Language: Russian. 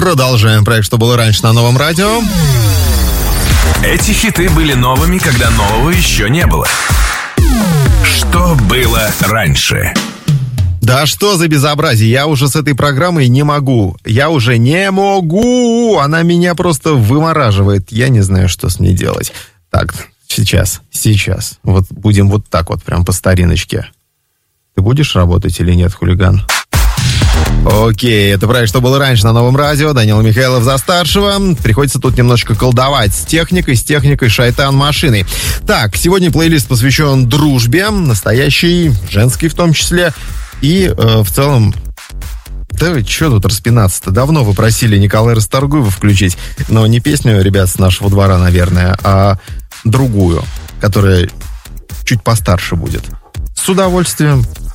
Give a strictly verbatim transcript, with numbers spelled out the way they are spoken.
Продолжаем проект «Что было раньше» на Новом радио. Эти хиты были новыми, когда нового еще не было. Что было раньше? Да что за безобразие? Я уже с этой программой не могу. Я уже не могу. Она меня просто вымораживает. Я не знаю, что с ней делать. Так, сейчас, сейчас. Вот будем вот так вот, прям по стариночке. Ты будешь работать или нет, хулиган? Окей, это проект «Что было раньше» на Новом радио. Данила Михайлов за старшего. Приходится тут немножечко колдовать с техникой, с техникой шайтан-машиной. Так, сегодня плейлист посвящен дружбе, настоящей, женской в том числе. И э, в целом... Да что тут распинаться-то? Давно вы просили Николая Расторгуева включить. Но не песню, ребят, с нашего двора, наверное, а другую, которая чуть постарше будет. С удовольствием.